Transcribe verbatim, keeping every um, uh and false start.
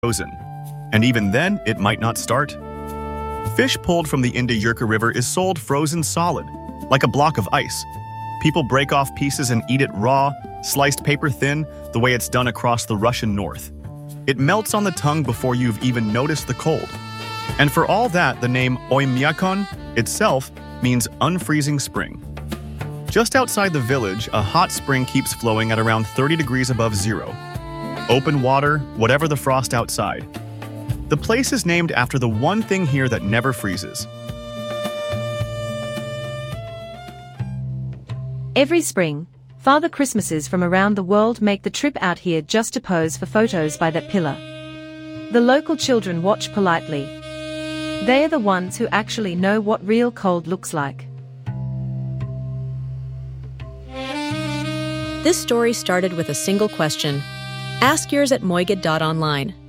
frozen. And even then, it might not start. Fish pulled from the Inda-Yurka River is sold frozen solid, like a block of ice. People break off pieces and eat it raw, sliced paper thin, the way it's done across the Russian north. It melts on the tongue before you've even noticed the cold. And for all that, the name Oymyakon itself means unfreezing spring. Just outside the village, a hot spring keeps flowing at around thirty degrees above zero. Open water, whatever the frost outside. The place is named after the one thing here that never freezes. Every spring, Father Christmases from around the world make the trip out here just to pose for photos by that pillar. The local children watch politely. They are the ones who actually know what real cold looks like. This story started with a single question. Ask yours at moigad dot online.